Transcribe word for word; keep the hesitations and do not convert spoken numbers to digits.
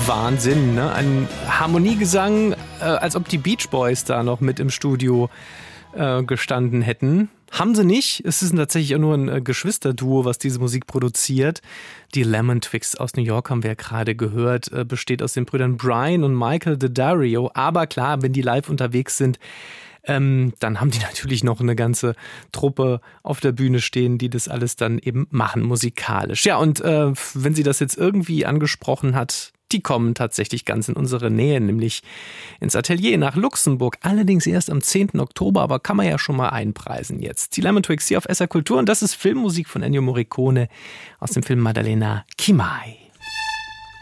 Wahnsinn, ne? Ein Harmoniegesang, äh, als ob die Beach Boys da noch mit im Studio äh, gestanden hätten. Haben sie nicht. Es ist tatsächlich auch nur ein äh, Geschwisterduo, was diese Musik produziert. Die Lemon Twigs aus New York haben wir ja gerade gehört, äh, besteht aus den Brüdern Brian und Michael Daddario. Aber klar, wenn die live unterwegs sind, Ähm, dann haben die natürlich noch eine ganze Truppe auf der Bühne stehen, die das alles dann eben machen, musikalisch. Ja, und äh, wenn sie das jetzt irgendwie angesprochen hat, die kommen tatsächlich ganz in unsere Nähe, nämlich ins Atelier nach Luxemburg. Allerdings erst am zehnten Oktober, aber kann man ja schon mal einpreisen jetzt. Die Lemon Twigs hier auf S R Kultur und das ist Filmmusik von Ennio Morricone aus dem Film Maddalena Chi mai.